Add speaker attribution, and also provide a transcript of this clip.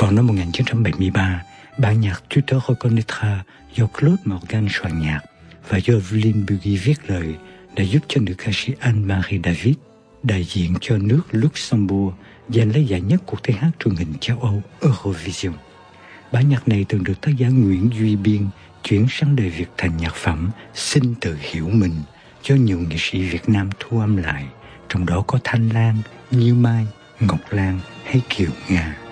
Speaker 1: Vào năm 1973, bản nhạc Tu te reconnaîtras do Claude Morgan soạn nhạc và do Evelyn Buggy viết lời đã giúp cho nữ ca sĩ Anne-Marie David, đại diện cho nước Luxembourg, giành lấy giải nhất cuộc thi hát truyền hình châu Âu Eurovision. Bản nhạc này từng được tác giả Nguyễn Duy Biên chuyển sang đời Việt thành nhạc phẩm Xin Tự Hiểu Mình cho nhiều nghệ sĩ Việt Nam thu âm lại, trong đó có Thanh Lan, Như Mai, Ngọc Lan hay Kiều Nga.